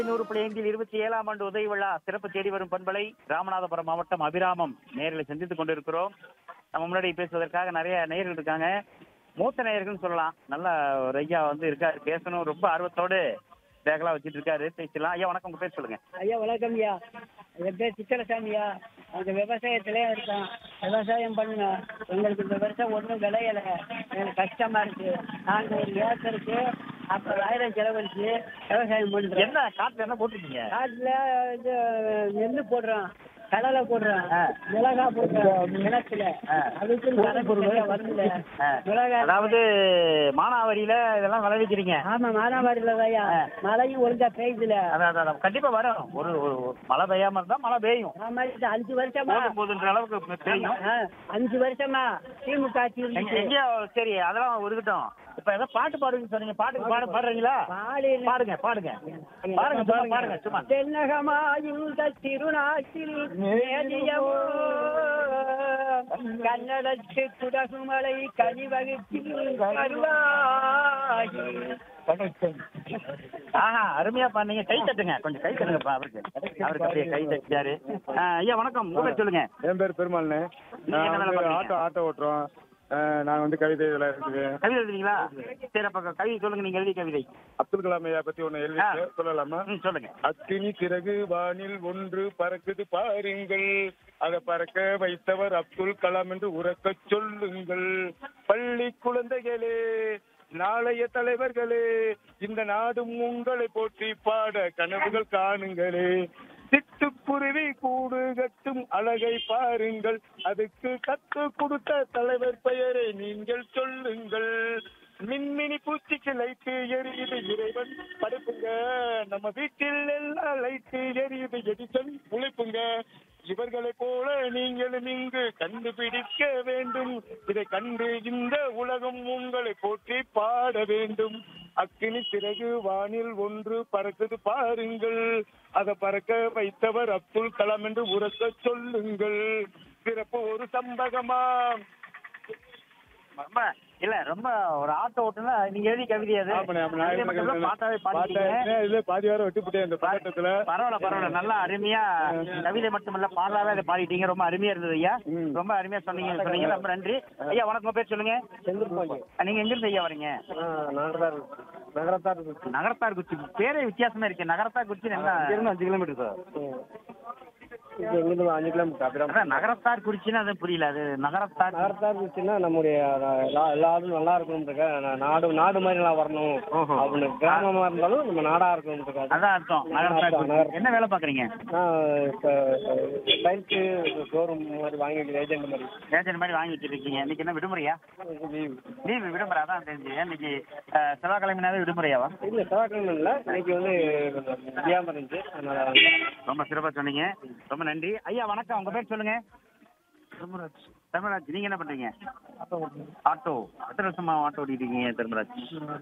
100.5 27ஆம் ஆண்டு உதவி விழா சிறப்பு தேடி வரும் பண்பலை ராமநாதபுரம் மாவட்டம் அபிராமம் நேர்களை சந்தித்துக் கொண்டிருக்கிறோம். நம்ம முன்னாடி பேசுவதற்காக நிறைய நேயர்கள் இருக்காங்க. மூத்த நேயர்கள் சொல்லலாம். நல்ல ஒரு ஐயா இருக்காரு, பேசணும் ரொம்ப ஆர்வத்தோடு பேக்கெல்லாம் வச்சுட்டு இருக்காரு. பேசலாம். ஐயா வணக்கம், உங்க பேர் சொல்லுங்க. ஐயா வணக்கம் ஐயா. என் பேர் சிக்கலசாமியா. அந்த விவசாயத்திலே இருக்கோம். விவசாயம் பண்ணுங்க. எங்களுக்கு இந்த வருஷம் ஒன்றும் விளையலை. எனக்கு கஷ்டமா இருக்கு. நாங்கள் ஒரு ஏக்கருக்கு 50,000 செலவழிச்சு விவசாயம் பண்ணுறோம். என்ன காட்டுல என்ன போட்டிருக்கீங்க? காட்டில் இது நெல் போடுறோம், கடலை போடுறோம், மிளகா போடுறோம் கிணத்துல. அதுக்கு வரல மிளகா. அதாவது மானாவாரியில இதெல்லாம் விளைவிக்கிறீங்க? ஆமா, மானாவாரியில ஐயா. மழையும் ஒழுங்கா பெய்யுதுல. அதான் கண்டிப்பா வரும். ஒரு மழை பெய்யாம இருந்தா மழை பெய்யும். ஆமா, இது 5 வருஷமா போதுன்ற அளவுக்கு பெய்யும். 5 வருஷமா திமுக ஆட்சி இருந்துச்சு. எங்கேயோ சரி, அதெல்லாம் இருக்கட்டும். இப்ப ஏதோ பாட்டு பாடுவீங்க சொன்னீங்க. பாடுறீங்களா? பாடுங்க பாடுங்க பாருங்க சும்மா. தென்னகமாயும் திருநாட்டில் மேதியமோ கன்னடத்து குடகுமலை கனிவகுத்தில் வருவாயி. ஆஹா, அருமையா பண்ணீங்க. கை தட்டுங்க, கொஞ்சம் கை தட்டுங்கப்பா. அவருக்கு அப்படியே கை தட்டாரு. ஐயா வணக்கம், உங்க பேர் சொல்லுங்க. என் பேர் பெருமாள்னு. ஆட்டோ ஓட்டுறோம். நான் கவிதை இதெல்லாம் இருக்குது. கவிதை எழுதுறீங்களா? சரி, அப்ப கவிதை சொல்லுங்க. நீங்க எழுதிய கவிதை. அப்துல் கலாம் ஐயா பத்தி ஒண்ணு எழுதி சொல்லலாமா? சொல்லுங்க. அக்கினி சிறகு வானில் ஒன்று பறக்குது பாருங்கள், அதை பறக்க வைத்தவர் அப்துல் கலாம் என்று உறக்க சொல்லுங்கள். பள்ளி குழந்தைகளே, நாளைய தலைவர்களே, இந்த நாடும் உங்களை போற்றி பாட கனவுகள் காணுங்களே. சிட்டுக்குருவி கூடு கட்டும் அழகை பாருங்கள், அதுக்கு கத்து கொடுத்த தலைவர் பெயரை நீங்கள் சொல்லுங்கள். மின்மினி பூச்சிக்கு லைட்டு எரியுது, இறைவன் படைப்புங்க. நம்ம வீட்டில் எல்லாம் லைட்டு எரியுது, எடிசன் உழைப்புங்க. இவர்களை போல நீங்களும் இங்கு கண்டுபிடிக்க வேண்டும். இதை கண்டு இந்த உலகம் உங்களை போற்றி பாட வேண்டும். அக்கினி சிறகு வானில் ஒன்று பறக்குது பாருங்கள், அதை பறக்க வைத்தவர் அப்துல் கலாம் என்று உறக்க சொல்லுங்கள். சிறப்பு ஒரு சம்பகமா. இல்ல, ரொம்ப ஒரு ஆட்டோ ஓட்டுனா நீங்க எழுதி கவிதை அது பாட்டாவே பாடிட்டீங்க. பாதி வாரம் விட்டுப்பட்டேன் இந்த பாட்டத்துல. பரவாயில்ல, நல்லா அருமையா கவிதை மட்டுமல்ல பாடலாவே அதை பாடிட்டீங்க. ரொம்ப அருமையா இருந்தது ஐயா. ரொம்ப அருமையா சொன்னீங்க. ரொம்ப நன்றி ஐயா. வணக்கம், பேர் சொல்லுங்க. நீங்க எங்க இருந்து ஐயா வரீங்க? நகரத்தார் குச்சி. பேரே வித்தியாசமா இருக்கு. நகரத்தார் குச்சி. என்ன 5 கிலோமீட்டர் சார். 5 கிலோமீட்டர். நகரத்தார் குறிச்சின்னா அது புரியல. அது நகரத்தார் குறிச்சின்னா நம்முடைய எல்லாரும் நல்லா இருக்கணும், நாடு மாதிரி நல்லா வரணும் அப்படின்னு. கிராமமா இருந்தாலும் நம்ம நாடா இருக்கணும். அதான் அர்த்தம். நகரத்தார். என்ன வேலை பாக்குறீங்க? டைல்ஸு ஷோரூம் மாதிரி வாங்கி ஏஜென்ட் மாதிரி வாங்கி வச்சிருக்கீங்க. இன்னைக்கு என்ன விடுமுறையா? லீவு விடுமுறை. அதான் தெரிஞ்சு. இன்னைக்கு செவ்வாய்க்கிழமைனாவே விடுமுறையாவா? இல்ல, செவ்வாய்க்கிழமை இல்லை, இன்னைக்கு வியாபாரம் இருந்துச்சு. ரொம்ப சிறப்பா சொன்னீங்க. ரொம்ப நன்றி ஐயா. வணக்கம், உங்க பேர் சொல்லுங்க. தர்மராஜ். நீங்க என்ன பண்றீங்க? ஆட்டோ. எத்தனை வருஷமா ஆட்டோ ஓட்டிட்டு இருக்கீங்க தர்மராஜ்?